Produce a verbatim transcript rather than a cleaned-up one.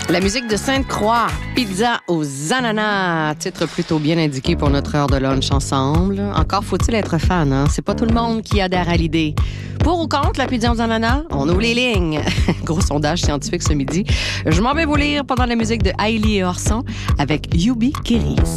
La musique de Sainte-Croix, Pizza aux ananas, titre plutôt bien indiqué pour notre heure de lunch ensemble. Encore faut-il être fan, hein? C'est pas tout le monde qui adhère à l'idée. Pour ou contre la pizza aux ananas? On ouvre les lignes. Gros sondage scientifique ce midi. Je m'en vais vous lire pendant la musique de Hailey et Orson avec Yubi Keris.